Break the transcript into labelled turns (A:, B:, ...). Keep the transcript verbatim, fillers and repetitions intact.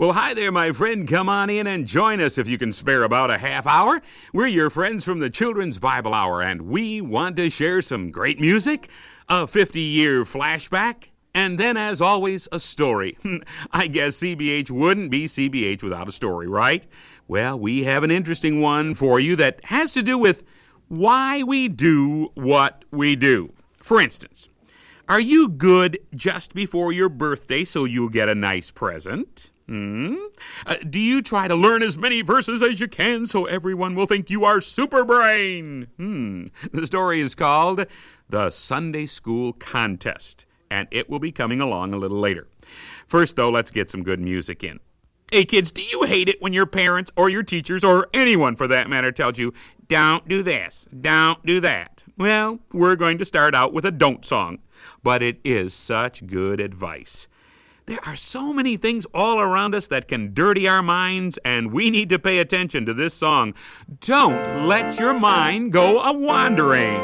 A: Well, hi there, my friend. Come on in and join us if you can spare about a half hour. We're your friends from the Children's Bible Hour, and we want to share some great music, a fifty-year flashback, and then, as always, a story. I guess C B H wouldn't be C B H without a story, right? Well, we have an interesting one for you that has to do with why we do what we do. For instance, are you good just before your birthday so you'll get a nice present? Hmm? Uh, do you try to learn as many verses as you can so everyone will think you are super brain? Hmm. The story is called The Sunday School Contest, and it will be coming along a little later. First, though, let's get some good music in. Hey, kids, do you hate it when your parents or your teachers or anyone for that matter tells you, don't do this, don't do that? Well, we're going to start out with a don't song, but it is such good advice. There are so many things all around us that can dirty our minds, and we need to pay attention to this song. Don't let your mind go a-wandering.